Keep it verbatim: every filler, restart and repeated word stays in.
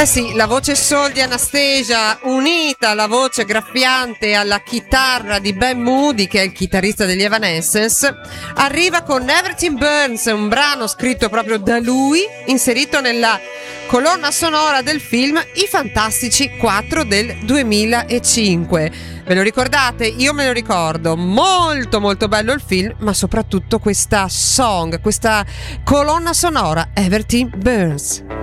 Eh sì, la voce soul di Anastasia unita alla voce graffiante e alla chitarra di Ben Moody, che è il chitarrista degli Evanescence, arriva con Everything Burns, un brano scritto proprio da lui, inserito nella colonna sonora del film I Fantastici quattro del duemilacinque. Ve lo ricordate? Io me lo ricordo. Molto molto bello il film, ma soprattutto questa song, questa colonna sonora, Everything Burns.